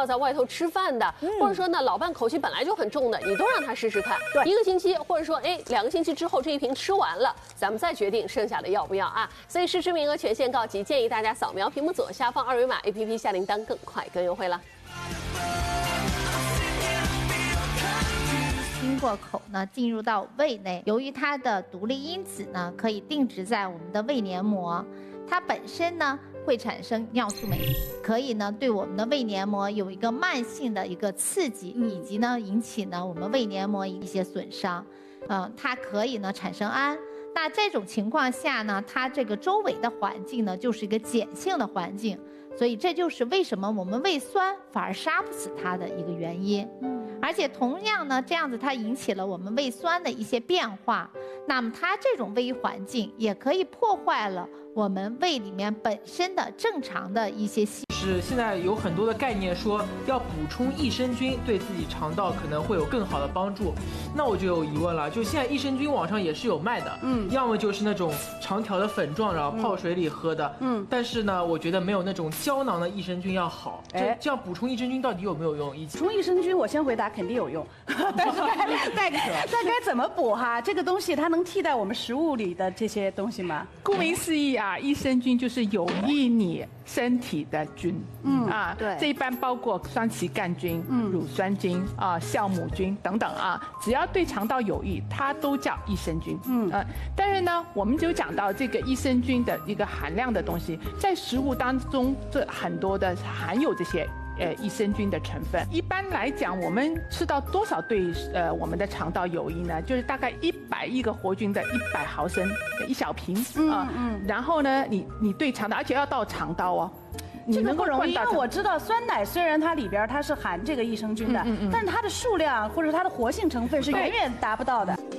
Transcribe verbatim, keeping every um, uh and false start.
要在外头吃饭的， 嗯、 或者说呢，老伴口气本来就很重的，你都让他试试看， 对， 一个星期，或者说哎两个星期之后这一瓶吃完了，咱们再决定剩下的要不要啊。所以试吃名额权限告急，建议大家扫描屏幕左下方二维码 A P P 下铃铛，更快更优惠了。 经过口呢，进入到胃内，由于它的独立因子呢，可以定植在我们的胃黏膜，它本身呢会产生尿素酶，可以呢对我们的胃黏膜有一个慢性的一个刺激， 嗯、 以及呢引起呢我们胃黏膜一些损伤，嗯、呃，它可以呢产生氨。那这种情况下呢，它这个周围的环境呢就是一个碱性的环境，所以这就是为什么我们胃酸反而杀不死它的一个原因。嗯。而且同样呢，这样子它引起了我们胃酸的一些变化，那么它这种胃环境也可以破坏了我们胃里面本身的正常的一些细。 是现在有很多的概念说要补充益生菌，对自己肠道可能会有更好的帮助。那我就有疑问了，就现在益生菌网上也是有卖的，嗯，要么就是那种长条的粉状，然后泡水里喝的，嗯，但是呢，我觉得没有那种胶囊的益生菌要好。哎，这样补充益生菌到底有没有用？ 补充益生菌，我先回答肯定有用，但是该该那该怎么补哈？这个东西它能替代我们食物里的这些东西吗？ 顾名思义啊，益生菌就是有益你身体的菌，嗯啊，对，这一般包括双歧杆菌、嗯、乳酸菌啊、酵母菌等等啊，只要对肠道有益，它都叫益生菌，嗯啊。但是呢，我们就讲到这个益生菌的一个含量的东西，在食物当中，这很多的含有这些。呃，益生菌的成分，一般来讲，我们吃到多少对呃我们的肠道有益呢？就是大概一百亿个活菌的一百毫升，一小瓶啊。嗯嗯。然后呢，你你对肠道，而且要到肠道哦。 这个不容易，因为我知道酸奶虽然它里边它是含这个益生菌的，嗯嗯嗯、但是它的数量或者它的活性成分是远远达不到的。